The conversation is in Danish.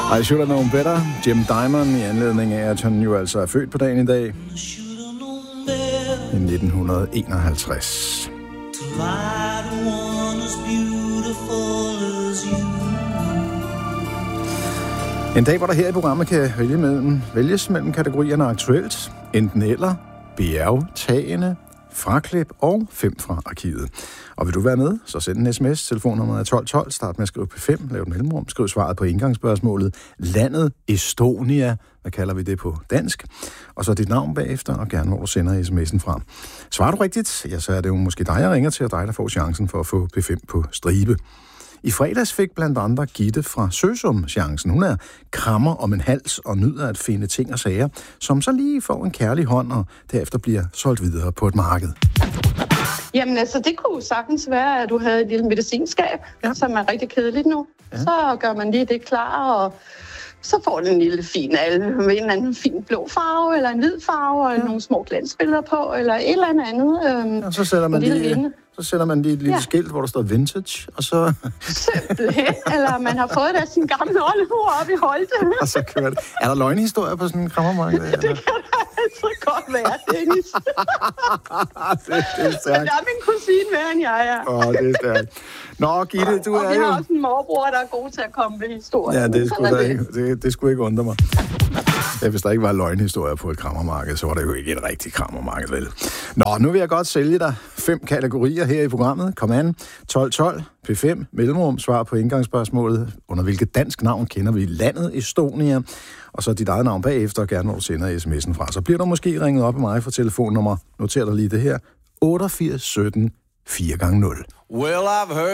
I should have known better. Jim Diamond i anledning af, at han jo altså er født på dagen i dag. I 1951. En dag, hvor der her i programmet kan vælges mellem kategorierne aktuelt, enten eller, bjergtagende, fraklip og 5 fra arkivet. Og vil du være med, så send en sms. Telefonnummeret er 1212. Start med at skrive P5, lav et mellemrum, skriv svaret på indgangsspørgsmålet. Landet Estonia, hvad kalder vi det på dansk? Og så dit navn bagefter, og gerne hvor du sender sms'en fra. Svarer du rigtigt, ja, så er det jo måske dig, jeg ringer til, og dig, der får chancen for at få P5 på stribe. I fredags fik blandt andre Gitte fra Søsum chancen. Hun er krammer om en hals og nyder at finde ting og sager, som så lige får en kærlig hånd og derefter bliver solgt videre på et marked. Jamen altså, det kunne sagtens være, at du havde et lille medicinskab, som er rigtig kedeligt nu. Ja. Så gør man lige det klar, og så får du en lille fin alve med en eller anden fin blå farve, eller en hvid farve, eller nogle små glansbilleder på, eller et eller andet. Og så sætter man lige et lille skilt, hvor der står vintage, og så... Simpelthen. Eller man har fået det af sin gamle oldemor op i Holte. Og så kører det. Er der løgnhistorier på sådan en krammermarked? Det kan da altså godt være, Dennis. det er stærkt. Men der er min kusine mere, end jeg er. Det er stærkt. Nå, Gitte, du er jo... Og vi har også en morbror, der er god til at komme med historier. Ja, det skulle ikke undre mig. Ja, hvis der ikke var løgnhistorier på et krammermarked, så var det jo ikke et rigtigt krammermarked, vel? Nå, nu vil jeg godt sælge dig 5 kategorier her i programmet. Kom an. 1212, P5, mellemrum, svar på indgangsspørgsmålet. Under hvilket dansk navn kender vi landet Estonia? Og så dit eget navn bagefter, og gerne hvor du sender sms'en fra. Så bliver du måske ringet op af mig fra telefonnummer. Noter dig lige det her. 88 17 4x0. Well, I've heard